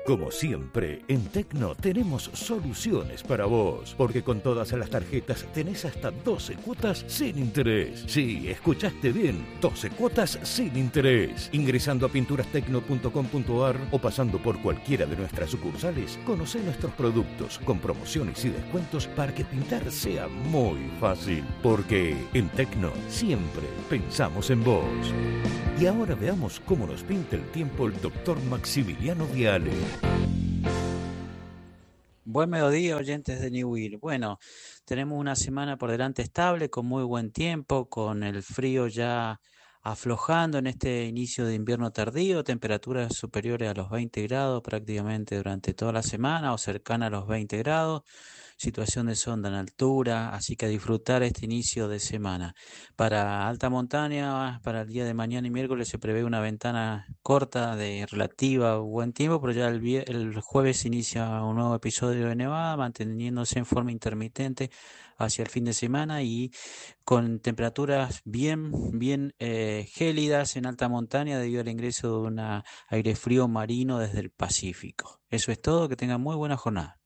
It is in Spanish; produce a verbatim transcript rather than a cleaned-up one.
Como siempre, en Tecno tenemos soluciones para vos, porque con todas las tarjetas tenés hasta doce cuotas sin interés. Sí, escuchaste bien, doce cuotas sin interés. Ingresando a pinturas tecno punto com punto ar o pasando por cualquiera de nuestras sucursales, conocé nuestros productos con promociones y descuentos para que pintar sea muy fácil. Porque en Tecno siempre pensamos en vos. Y ahora veamos cómo nos pinta el tiempo el doctor Maximiliano Viale. Buen mediodía, oyentes de New Will. Bueno, tenemos una semana por delante estable, con muy buen tiempo, con el frío ya aflojando en este inicio de invierno tardío, temperaturas superiores a los veinte grados prácticamente durante toda la semana o cercana a los veinte grados, situación de sonda en altura, así que a disfrutar este inicio de semana. Para alta montaña, para el día de mañana y miércoles se prevé una ventana corta de relativa buen tiempo, pero ya el, vie- el jueves se inicia un nuevo episodio de nevada, manteniéndose en forma intermitente hacia el fin de semana y con temperaturas bien, bien eh, gélidas en alta montaña debido al ingreso de un aire frío marino desde el Pacífico. Eso es todo, que tengan muy buena jornada.